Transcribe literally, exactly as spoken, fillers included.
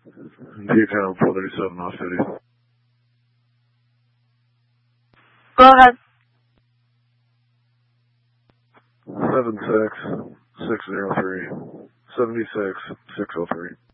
Buchanan four thirty-seven off duty. Go ahead. Seven six six zero three seventy six six zero three.